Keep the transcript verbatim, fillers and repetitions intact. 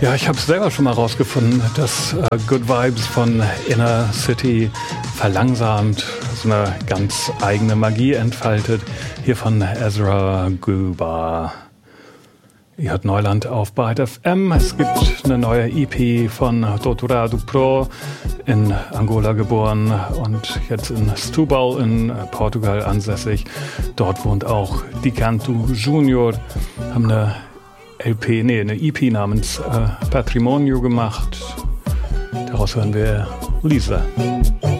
Ja, ich habe es selber schon mal rausgefunden, dass äh, Good Vibes von Inner City verlangsamt so eine ganz eigene Magie entfaltet. Hier von Ezra Guba. Ihr hört Neuland auf Byte F M. Es gibt eine neue E P von Doutora Dupro, in Angola geboren und jetzt in Setúbal in Portugal ansässig. Dort wohnt auch Di Canto Junior. Haben eine L P, nee, eine E P namens äh, Patrimonio gemacht. Daraus hören wir Lisa.